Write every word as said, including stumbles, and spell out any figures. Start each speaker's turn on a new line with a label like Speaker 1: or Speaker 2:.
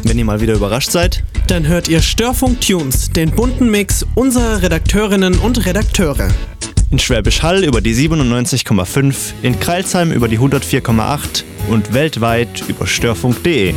Speaker 1: Wenn ihr mal wieder überrascht seid,
Speaker 2: dann hört ihr Störfunk Tunes, den bunten Mix unserer Redakteurinnen und Redakteure.
Speaker 1: in Schwäbisch Hall über die siebenundneunzig Komma fünf, in Crailsheim über die hundertvier Komma acht und weltweit über störfunk punkt de.